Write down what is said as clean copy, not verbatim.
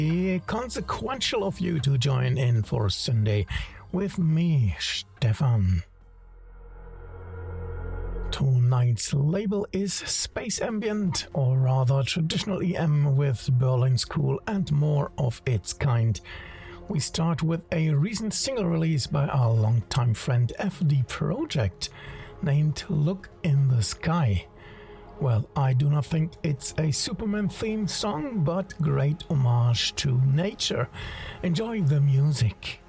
Consequential of you to join in for Sunday with me, Stefan. Tonight's label is Space Ambient, or rather traditional EM with Berlin School and more of its kind. We start with a recent single release by our longtime friend FD Project, named Look in the Sky. Well, I do not think it's a Superman themed song, but great homage to nature. Enjoy the music.